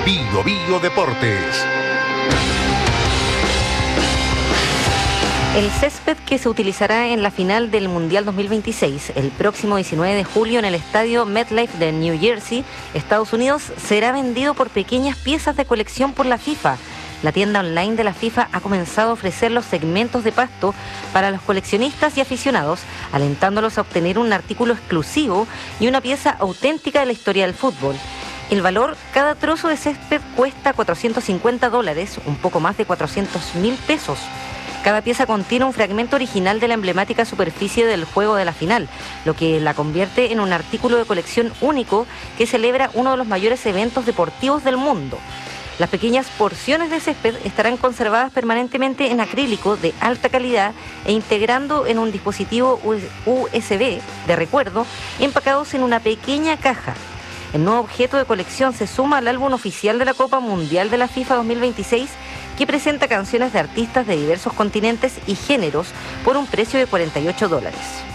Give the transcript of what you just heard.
Bio Bio Deportes. El césped que se utilizará en la final del Mundial 2026, el próximo 19 de julio en el estadio MetLife de New Jersey, Estados Unidos, será vendido por pequeñas piezas de colección por la FIFA. La tienda online de la FIFA ha comenzado a ofrecer los segmentos de pasto para los coleccionistas y aficionados, alentándolos a obtener un artículo exclusivo y una pieza auténtica de la historia del fútbol. El valor, cada trozo de césped cuesta $450, un poco más de 400.000 pesos. Cada pieza contiene un fragmento original de la emblemática superficie del juego de la final, lo que la convierte en un artículo de colección único que celebra uno de los mayores eventos deportivos del mundo. Las pequeñas porciones de césped estarán conservadas permanentemente en acrílico de alta calidad e integrando en un dispositivo USB de recuerdo, empacados en una pequeña caja. El nuevo objeto de colección se suma al álbum oficial de la Copa Mundial de la FIFA 2026, que presenta canciones de artistas de diversos continentes y géneros por un precio de $48.